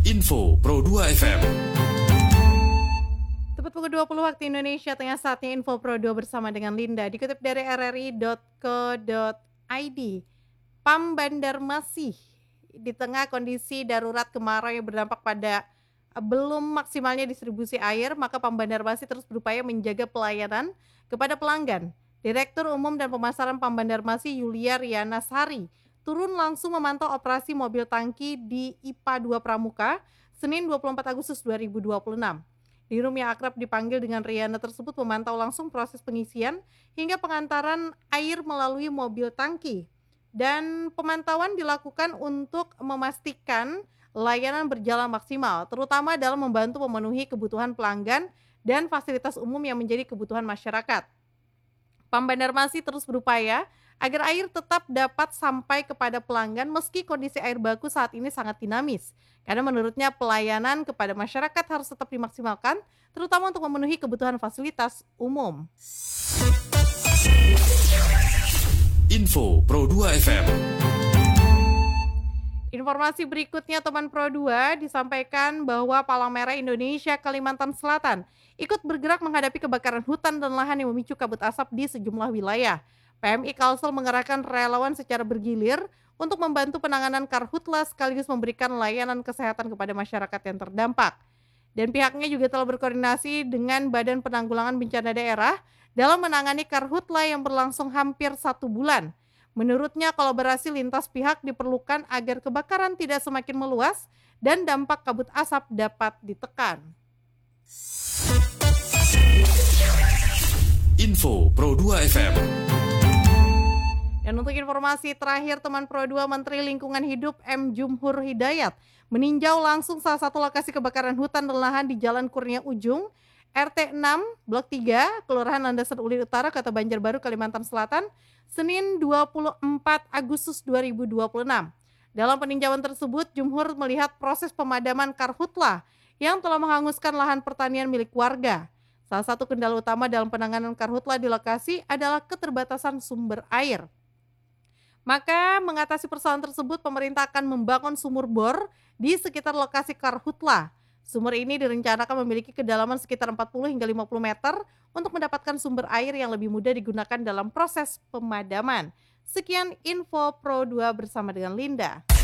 Info Pro 2 FM. Tepat pukul 20 waktu Indonesia Tengah, saatnya Info Pro 2 bersama dengan Linda. Dikutip dari rri.co.id, PAM Banjarmasin di tengah kondisi darurat kemarau yang berdampak pada belum maksimalnya distribusi air, maka PAM Banjarmasin terus berupaya menjaga pelayanan kepada pelanggan. Direktur Umum dan Pemasaran PAM Banjarmasin Yulia Riana Sari turun langsung memantau operasi mobil tangki di IPA 2 Pramuka Senin 24 Agustus 2026. Dirum yang akrab dipanggil dengan Riana tersebut memantau langsung proses pengisian hingga pengantaran air melalui mobil tangki. Dan pemantauan dilakukan untuk memastikan layanan berjalan maksimal, terutama dalam membantu memenuhi kebutuhan pelanggan dan fasilitas umum yang menjadi kebutuhan masyarakat. PAM Banjarmasin terus berupaya agar air tetap dapat sampai kepada pelanggan meski kondisi air baku saat ini sangat dinamis. Karena menurutnya pelayanan kepada masyarakat harus tetap dimaksimalkan, terutama untuk memenuhi kebutuhan fasilitas umum. Info Pro 2 FM. Informasi berikutnya teman Pro 2 disampaikan bahwa Palang Merah Indonesia Kalimantan Selatan ikut bergerak menghadapi kebakaran hutan dan lahan yang memicu kabut asap di sejumlah wilayah. PMI Kalsel mengerahkan relawan secara bergilir untuk membantu penanganan karhutla sekaligus memberikan layanan kesehatan kepada masyarakat yang terdampak. Dan pihaknya juga telah berkoordinasi dengan Badan Penanggulangan Bencana Daerah dalam menangani karhutla yang berlangsung hampir 1 bulan. Menurutnya kolaborasi lintas pihak diperlukan agar kebakaran tidak semakin meluas dan dampak kabut asap dapat ditekan. Info Pro 2 FM. Dan untuk informasi terakhir teman Pro 2, Menteri Lingkungan Hidup M. Jumhur Hidayat meninjau langsung salah satu lokasi kebakaran hutan dan lahan di Jalan Kurnia Ujung, RT 6, Blok 3, Kelurahan Landasan Uli Utara, Kota Banjarbaru, Kalimantan Selatan, Senin 24 Agustus 2026. Dalam peninjauan tersebut, Jumhur melihat proses pemadaman karhutla yang telah menghanguskan lahan pertanian milik warga. Salah satu kendala utama dalam penanganan karhutla di lokasi adalah keterbatasan sumber air. Maka mengatasi persoalan tersebut, pemerintah akan membangun sumur bor di sekitar lokasi karhutla. Sumur ini direncanakan memiliki kedalaman sekitar 40 hingga 50 meter untuk mendapatkan sumber air yang lebih mudah digunakan dalam proses pemadaman. Sekian Info Pro 2 bersama dengan Linda.